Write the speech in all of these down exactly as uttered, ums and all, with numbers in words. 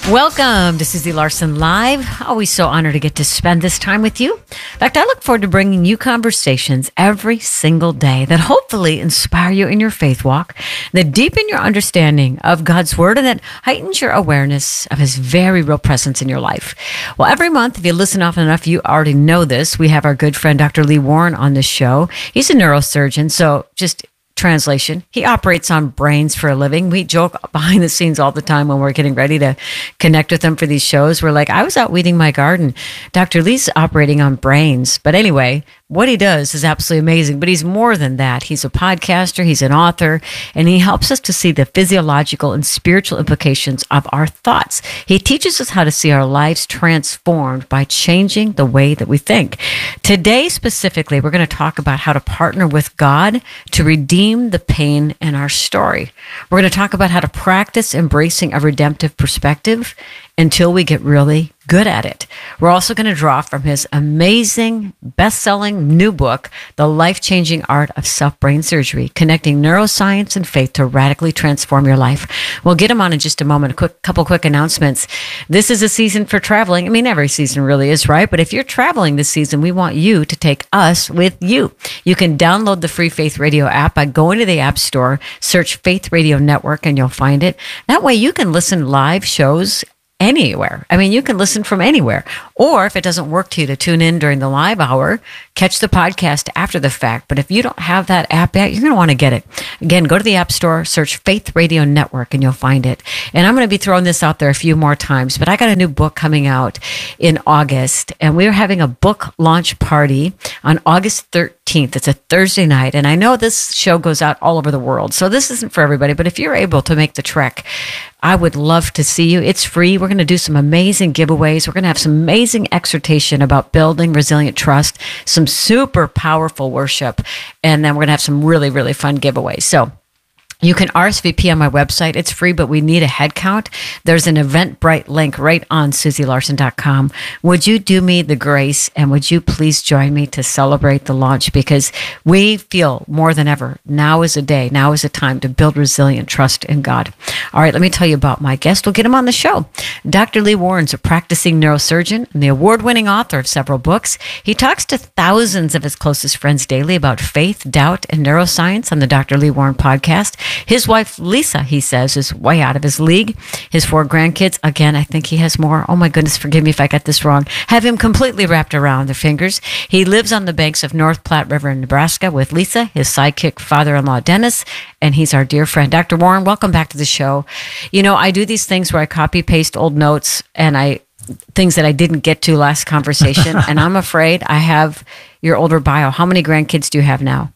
Welcome to Susie Larson Live. Always so honored to get to spend this time with you. In fact, I look forward to bringing you conversations every single day that hopefully inspire you in your faith walk, that deepen your understanding of God's Word, and that heightens your awareness of His very real presence in your life. Well, every month, if you listen often enough, you already know this. We have our good friend Doctor Lee Warren on this show. He's a neurosurgeon, so just translation, he operates on brains for a living. We joke behind the scenes all the time when we're getting ready to connect with him for these shows. We're like, I was out weeding my garden. Doctor Lee's operating on brains. But anyway, what he does is absolutely amazing. But he's more than that. He's a podcaster, he's an author, and he helps us to see the physiological and spiritual implications of our thoughts. He teaches us how to see our lives transformed by changing the way that we think. Today, specifically, we're going to talk about how to partner with God to redeem the pain in our story. We're going to talk about how to practice embracing a redemptive perspective until we get really good at it. We're also going to draw from his amazing, best-selling new book, The Life-Changing Art of Self-Brain Surgery, Connecting Neuroscience and Faith to Radically Transform Your Life. We'll get him on in just a moment. A quick, couple quick announcements. This is a season for traveling. I mean, every season really is, right? But if you're traveling this season, we want you to take us with you. You can download the free Faith Radio app by going to the App Store, search Faith Radio Network, and you'll find it. That way you can listen live shows anywhere. I mean, you can listen from anywhere. Or if it doesn't work to you to tune in during the live hour, catch the podcast after the fact. But if you don't have that app yet, you're going to want to get it. Again, go to the App Store, search Faith Radio Network, and you'll find it. And I'm going to be throwing this out there a few more times, but I got a new book coming out in August, and we're having a book launch party on August thirteenth. It's a Thursday night, and I know this show goes out all over the world, so this isn't for everybody, but if you're able to make the trek, I would love to see you. It's free. We're going to do some amazing giveaways. We're going to have some amazing exhortation about building resilient trust, some super powerful worship, and then we're going to have some really, really fun giveaways. So you can R S V P on my website. It's free, but we need a head count. There's an Eventbrite link right on susie larson dot com. Would you do me the grace, and would you please join me to celebrate the launch? Because we feel more than ever, now is a day, now is a time to build resilient trust in God. All right, let me tell you about my guest. We'll get him on the show. Doctor Lee Warren's a practicing neurosurgeon and the award-winning author of several books. He talks to thousands of his closest friends daily about faith, doubt, and neuroscience on the Doctor Lee Warren podcast. His wife, Lisa, he says, is way out of his league. His four grandkids, again, I think he has more. Oh my goodness, forgive me if I got this wrong. Have him completely wrapped around their fingers. He lives on the banks of North Platte River in Nebraska with Lisa, his sidekick father-in-law, Dennis, and he's our dear friend. Doctor Warren, welcome back to the show. You know, I do these things where I copy paste old notes and I things that I didn't get to last conversation, and I'm afraid I have your older bio. How many grandkids do you have now?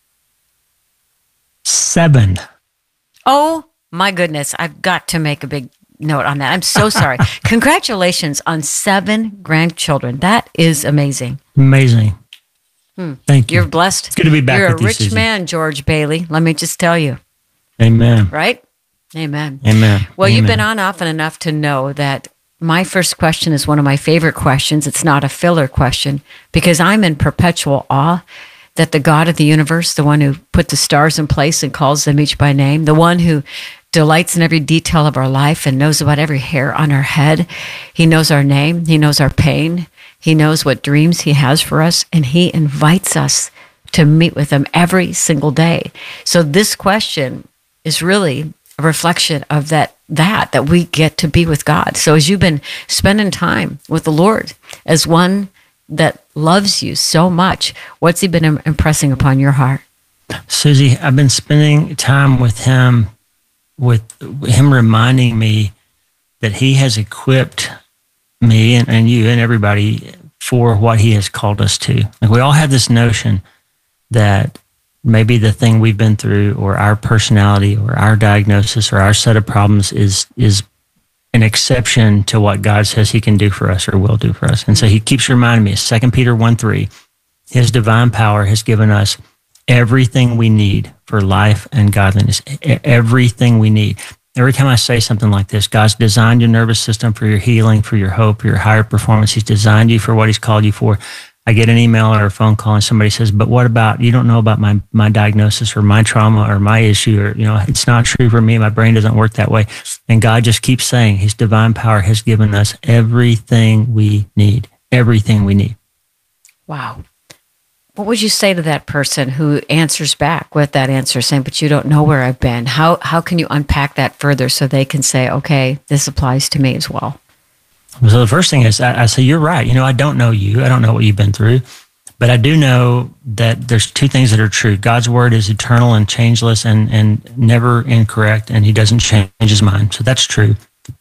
Seven. Oh my goodness. I've got to make a big note on that. I'm so sorry. Congratulations on seven grandchildren. That is amazing. Amazing. Hmm. Thank you. You're blessed. It's good to be back You're with a you, rich Susie. man, George Bailey. Let me just tell you. Amen. Right? Amen. Amen. Well, Amen. you've been on often enough to know that my first question is one of my favorite questions. It's not a filler question because I'm in perpetual awe that the God of the universe, the one who put the stars in place and calls them each by name, the one who delights in every detail of our life and knows about every hair on our head. He knows our name. He knows our pain. He knows what dreams he has for us, and he invites us to meet with him every single day. So this question is really a reflection of that, that, that we get to be with God. So as you've been spending time with the Lord as one that loves you so much, what's he been im- impressing upon your heart? Susie, I've been spending time with him, with him reminding me that he has equipped me and, and you and everybody for what he has called us to. Like, we all have this notion that maybe the thing we've been through or our personality or our diagnosis or our set of problems is is an exception to what God says he can do for us or will do for us. And so he keeps reminding me, Second Peter one three, his divine power has given us everything we need for life and godliness, everything we need. Every time I say something like this, God's designed your nervous system for your healing, for your hope, for your higher performance. He's designed you for what he's called you for. I get an email or a phone call and somebody says, but what about, you don't know about my, my diagnosis or my trauma or my issue, or, you know, it's not true for me. My brain doesn't work that way. And God just keeps saying his divine power has given us everything we need, everything we need. Wow. What would you say to that person who answers back with that answer saying, but you don't know where I've been? How, how can you unpack that further so they can say, okay, this applies to me as well? So the first thing is, I, I say, you're right. You know, I don't know you. I don't know what you've been through. But I do know that there's two things that are true. God's word is eternal and changeless and, and never incorrect, and he doesn't change his mind. So that's true.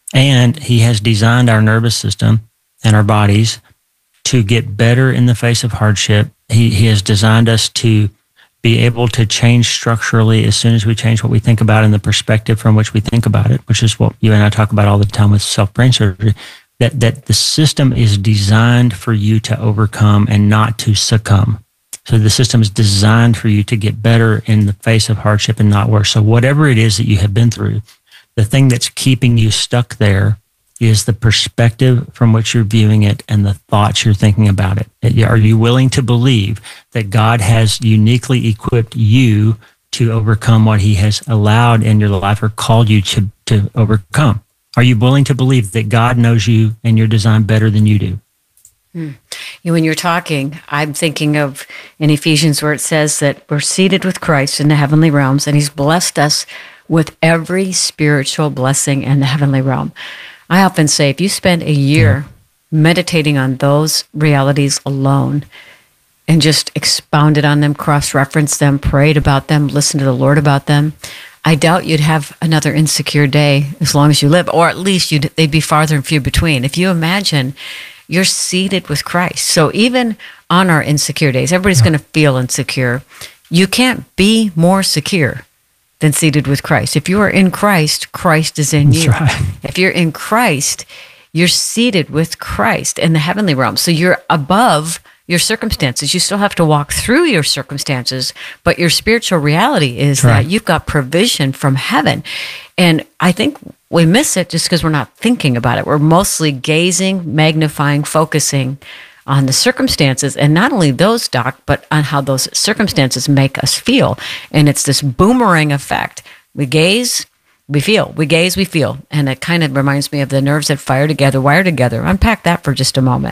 And he has designed our nervous system and our bodies to get better in the face of hardship. He, he has designed us to be able to change structurally as soon as we change what we think about and the perspective from which we think about it, which is what you and I talk about all the time with self-brain surgery. That, that the system is designed for you to overcome and not to succumb. So the system is designed for you to get better in the face of hardship and not worse. So whatever it is that you have been through, the thing that's keeping you stuck there is the perspective from which you're viewing it and the thoughts you're thinking about it. Are you willing to believe that God has uniquely equipped you to overcome what he has allowed in your life or called you to, to overcome? Are you willing to believe that God knows you and you're designed better than you do? Hmm. You know, when you're talking, I'm thinking of in Ephesians where it says that we're seated with Christ in the heavenly realms, and he's blessed us with every spiritual blessing in the heavenly realm. I often say, if you spend a year yeah. meditating on those realities alone and just expounded on them, cross-referenced them, prayed about them, listened to the Lord about them, I doubt you'd have another insecure day as long as you live, or at least you'd, they'd be farther and few between. If you imagine you're seated with Christ. So even on our insecure days, everybody's going to feel insecure. You can't be more secure than seated with Christ. If you are in Christ, Christ is in you. That's right. If you're in Christ, you're seated with Christ in the heavenly realm. So you're above your circumstances. You still have to walk through your circumstances, but your spiritual reality is right. that you've got provision from heaven. And I think we miss it just because we're not thinking about it. We're mostly gazing, magnifying, focusing on the circumstances, and not only those, Doc, but on how those circumstances make us feel. And it's this boomerang effect. We gaze, we feel. We gaze, we feel. And it kind of reminds me of the nerves that fire together, wire together. Unpack that for just a moment.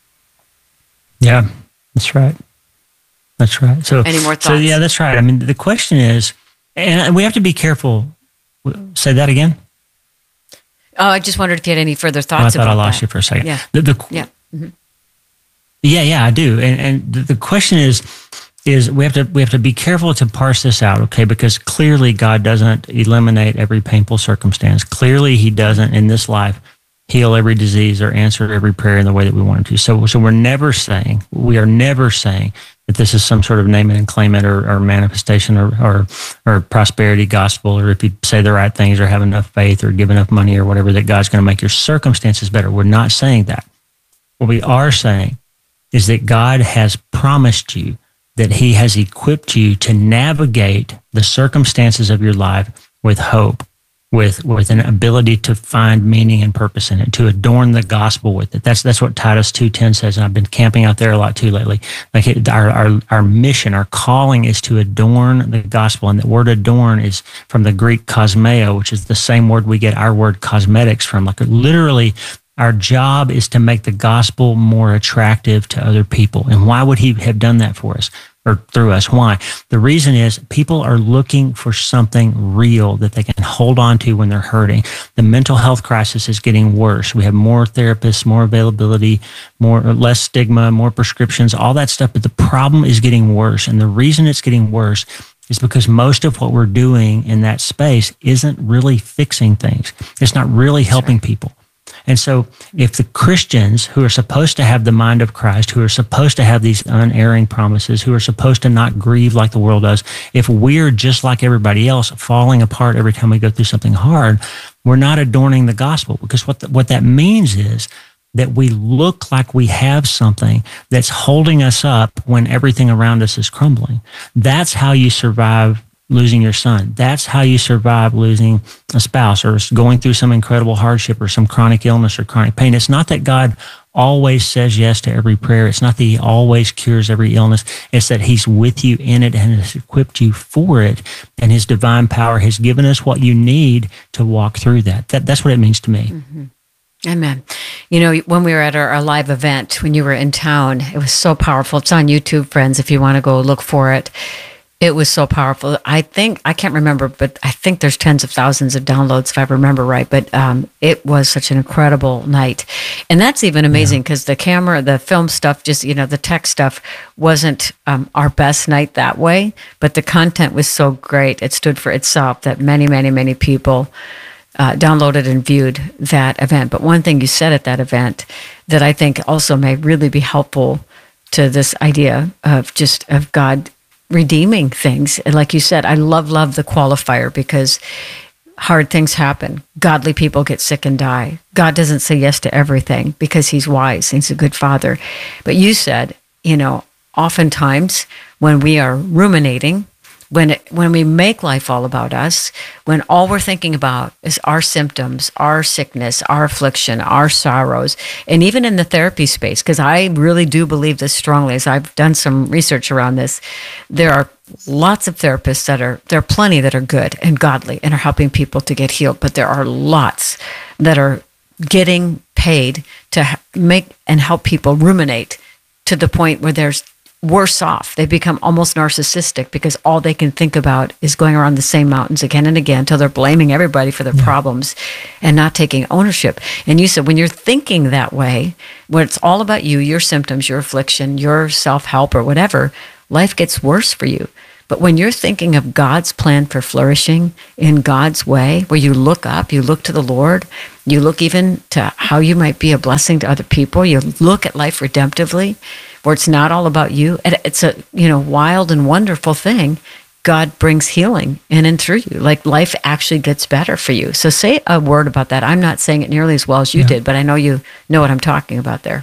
Yeah, that's right. That's right. So, any more thoughts? So yeah, that's right. I mean, the question is, and we have to be careful. Say that again. Oh, I just wondered if you had any further thoughts. Oh, I thought about I lost that. you for a second. Yeah. The, the, yeah. Mm-hmm. Yeah, yeah, I do. And and the, the question is, is we have to we have to be careful to parse this out, okay? Because clearly God doesn't eliminate every painful circumstance. Clearly, He doesn't in this life heal every disease or answer every prayer in the way that we want him to. So, so we're never saying, we are never saying that this is some sort of name it and claim it or, or manifestation or, or, or prosperity gospel, or if you say the right things or have enough faith or give enough money or whatever, that God's going to make your circumstances better. We're not saying that. What we are saying is that God has promised you that he has equipped you to navigate the circumstances of your life with hope, with with an ability to find meaning and purpose in it, to adorn the gospel with it. That's that's what Titus two ten says, and I've been camping out there a lot too lately. Like it, our, our our mission, our calling is to adorn the gospel, and the word adorn is from the Greek kosmeo, which is the same word we get our word cosmetics from. Like literally, our job is to make the gospel more attractive to other people. And why would he have done that for us? Or through us. Why? The reason is people are looking for something real that they can hold on to when they're hurting. The mental health crisis is getting worse. We have more therapists, more availability, more less stigma, more prescriptions, all that stuff. But the problem is getting worse. And the reason it's getting worse is because most of what we're doing in that space isn't really fixing things. It's not really helping people. And so if the Christians who are supposed to have the mind of Christ, who are supposed to have these unerring promises, who are supposed to not grieve like the world does, if we're just like everybody else falling apart every time we go through something hard, we're not adorning the gospel. Because what the, what that means is that we look like we have something that's holding us up when everything around us is crumbling. That's how you survive losing your son. That's how you survive losing a spouse or going through some incredible hardship or some chronic illness or chronic pain. It's not that God always says yes to every prayer. It's not that he always cures every illness. It's that he's with you in it and has equipped you for it. And his divine power has given us what you need to walk through that. that that's what it means to me. Mm-hmm. Amen. You know, when we were at our, our live event, when you were in town, it was so powerful. It's on YouTube, friends, if you want to go look for it. It was so powerful. I think, I can't remember, but I think there's tens of thousands of downloads if I remember right. But um, it was such an incredible night. And that's even amazing because yeah. the camera, the film stuff, just, you know, the tech stuff wasn't um, our best night that way. But the content was so great. It stood for itself that many, many, many people Uh, downloaded and viewed that event. But one thing you said at that event that I think also may really be helpful to this idea of just of God redeeming things. And like you said, I love, love the qualifier because hard things happen. Godly people get sick and die. God doesn't say yes to everything because he's wise. He's a good father. But you said, you know, oftentimes when we are ruminating, When it, when we make life all about us, when all we're thinking about is our symptoms, our sickness, our affliction, our sorrows, and even in the therapy space, because I really do believe this strongly, as I've done some research around this, there are lots of therapists that are, there are plenty that are good and godly and are helping people to get healed, but there are lots that are getting paid to make and help people ruminate to the point where there's worse off. They become almost narcissistic because all they can think about is going around the same mountains again and again until they're blaming everybody for their yeah. problems and not taking ownership. And you said when you're thinking that way, when it's all about you, your symptoms, your affliction, your self-help or whatever, life gets worse for you. But when you're thinking of God's plan for flourishing in God's way, where you look up, you look to the Lord, you look even to how you might be a blessing to other people, you look at life redemptively, where it's not all about you. And it's a, you know, wild and wonderful thing. God brings healing in and through you. Like life actually gets better for you. So say a word about that. I'm not saying it nearly as well as you yeah. did, but I know you know what I'm talking about there.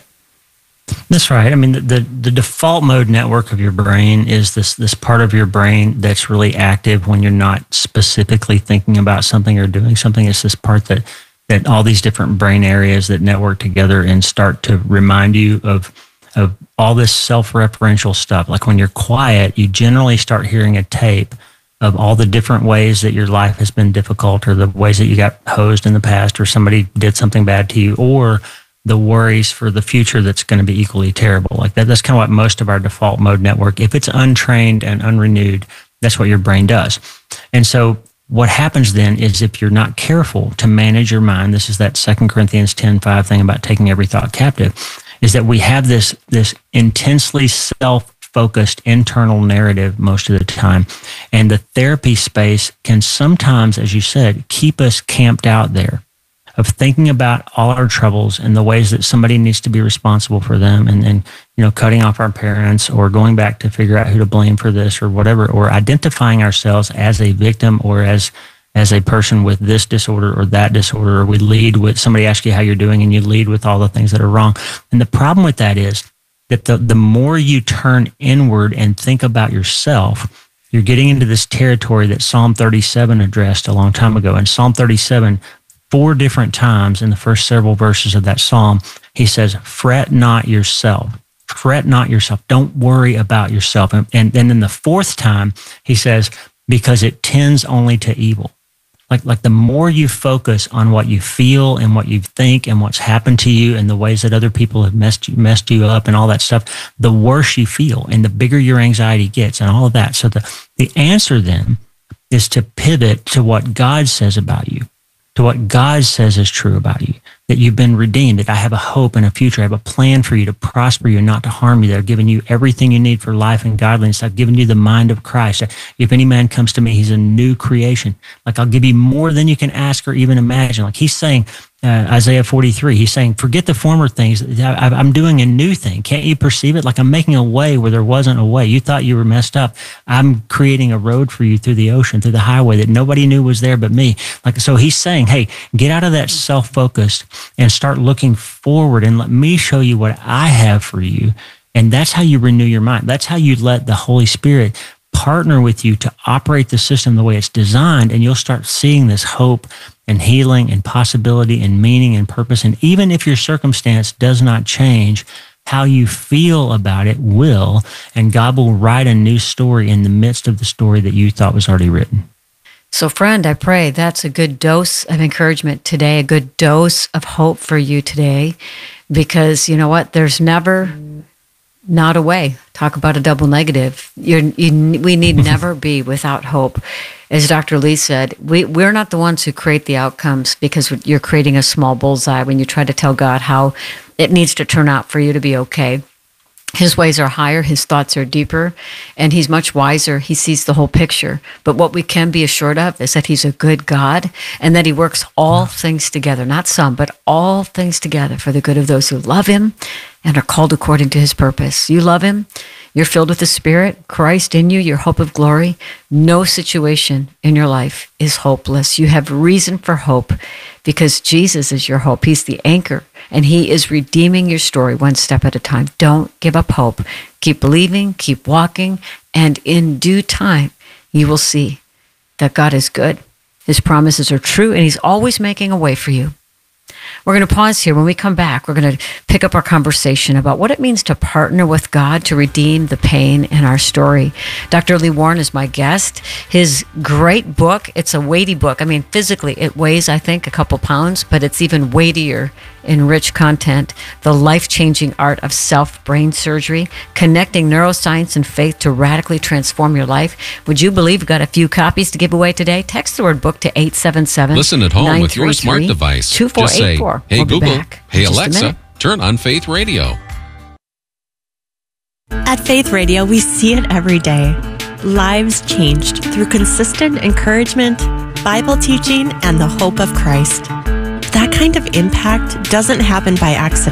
That's right. I mean, the, the the default mode network of your brain is this this part of your brain that's really active when you're not specifically thinking about something or doing something. It's this part that that all these different brain areas that network together and start to remind you of of all this self-referential stuff. Like when you're quiet, you generally start hearing a tape of all the different ways that your life has been difficult or the ways that you got hosed in the past or somebody did something bad to you or the worries for the future that's going to be equally terrible. Like that, that's kind of what most of our default mode network, if it's untrained and unrenewed, that's what your brain does. And so what happens then is if you're not careful to manage your mind, this is that Second Corinthians ten five thing about taking every thought captive, is that we have this, this intensely self-focused internal narrative most of the time. And the therapy space can sometimes, as you said, keep us camped out there of thinking about all our troubles and the ways that somebody needs to be responsible for them and, and you know, cutting off our parents or going back to figure out who to blame for this or whatever, or identifying ourselves as a victim or as as a person with this disorder or that disorder, or we lead with, somebody asks you how you're doing and you lead with all the things that are wrong. And the problem with that is that the, the more you turn inward and think about yourself, you're getting into this territory that Psalm thirty-seven addressed a long time ago. And Psalm thirty-seven, four different times in the first several verses of that psalm, he says, fret not yourself. Fret not yourself. Don't worry about yourself. And, and then in the fourth time, he says, because it tends only to evil. Like, like the more you focus on what you feel and what you think and what's happened to you and the ways that other people have messed you, messed you up and all that stuff, the worse you feel and the bigger your anxiety gets and all of that. So the, the answer then is to pivot to what God says about you, to what God says is true about you, that you've been redeemed, that I have a hope and a future. I have a plan for you to prosper you and not to harm you. That I've given you everything you need for life and godliness. I've given you the mind of Christ. If any man comes to me, he's a new creation. Like I'll give you more than you can ask or even imagine. Like he's saying, uh, Isaiah forty-three, he's saying, forget the former things. I, I'm doing a new thing. Can't you perceive it? Like I'm making a way where there wasn't a way. You thought you were messed up. I'm creating a road for you through the ocean, through the highway that nobody knew was there but me. Like, so he's saying, hey, get out of that self-focused and start looking forward and let me show you what I have for you. And that's how you renew your mind. That's how you let the Holy Spirit partner with you to operate the system the way it's designed, and you'll start seeing this hope and healing and possibility and meaning and purpose. And even if your circumstance does not change, how you feel about it will, and God will write a new story in the midst of the story that you thought was already written. So, friend, I pray that's a good dose of encouragement today, a good dose of hope for you today, because you know what? There's never not a way. Talk about a double negative. You're, you, we need never be without hope. As Doctor Lee said, we, we're not the ones who create the outcomes, because you're creating a small bullseye when you try to tell God how it needs to turn out for you to be okay. His ways are higher, his thoughts are deeper, and he's much wiser. He sees the whole picture. But what we can be assured of is that he's a good God, and that he works all things together, not some, but all things together for the good of those who love him and are called according to his purpose. You love him. You're filled with the Spirit, Christ in you, your hope of glory. No situation in your life is hopeless. You have reason for hope because Jesus is your hope. He's the anchor, and he is redeeming your story one step at a time. Don't give up hope. Keep believing, keep walking, and in due time, you will see that God is good. His promises are true, and he's always making a way for you. We're going to pause here. When we come back, we're going to pick up our conversation about what it means to partner with God to redeem the pain in our story. Doctor Lee Warren is my guest. His great book, it's a weighty book. I mean, physically, it weighs, I think, a couple pounds, but it's even weightier in rich content. The Life-Changing Art of Self-Brain Surgery, Connecting Neuroscience and Faith to Radically Transform Your Life. Would you believe we've got a few copies to give away today? Text the word book to eight seven seven, Listen at home with your smart device. two four eight four. Hey, We'll Google, hey, Alexa, turn on Faith Radio. At Faith Radio, we see it every day. Lives changed through consistent encouragement, Bible teaching, and the hope of Christ. That kind of impact doesn't happen by accident.